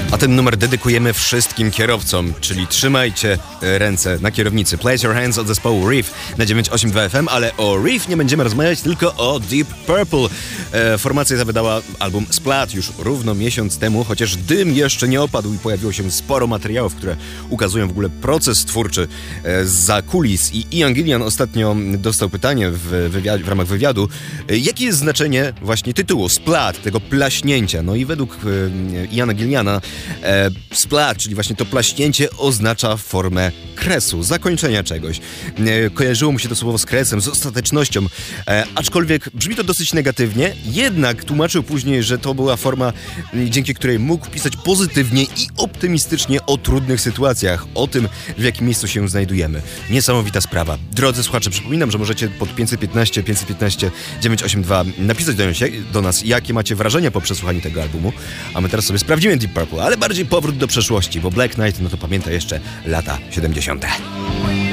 A ten numer dedykujemy wszystkim kierowcom, czyli trzymajcie ręce na kierownicy. Place Your Hands od zespołu Reef na 982 FM, ale o Reef nie będziemy rozmawiać, tylko o Deep Purple. Formacja ta wydała album Splat już równo miesiąc temu, chociaż dym jeszcze nie opadł i pojawiło się sporo materiałów, które ukazują w ogóle proces twórczy za kulis. I Ian Gillan ostatnio dostał pytanie w ramach wywiadu, jakie jest znaczenie właśnie tytułu Splat, tego plaśnięcia. No i według Iana Gillana splat, czyli właśnie to plaśnięcie, oznacza formę kresu, zakończenia czegoś. Kojarzyło mu się to słowo z kresem, z ostatecznością, aczkolwiek brzmi to dosyć negatywnie, jednak tłumaczył później, że to była forma, dzięki której mógł pisać pozytywnie i optymistycznie o trudnych sytuacjach, o tym, w jakim miejscu się znajdujemy. Niesamowita sprawa. Drodzy słuchacze, przypominam, że możecie pod 515 982 napisać do nas, jakie macie wrażenia po przesłuchaniu tego albumu, a my teraz sobie sprawdzimy Deep Purple, ale bardziej powrót do przeszłości, bo Black Knight, no to pamięta jeszcze lata 70.